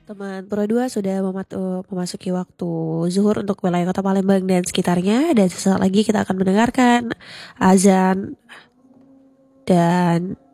Teman Pura 2 sudah memasuki waktu zuhur untuk wilayah Kota Palembang dan sekitarnya, dan sesaat lagi kita akan mendengarkan azan dan